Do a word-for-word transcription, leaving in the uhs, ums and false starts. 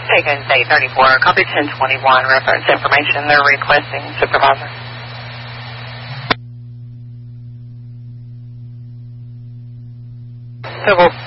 Taken eight thirty-four, copy ten twenty-one, reference information they're requesting, Supervisor. Civil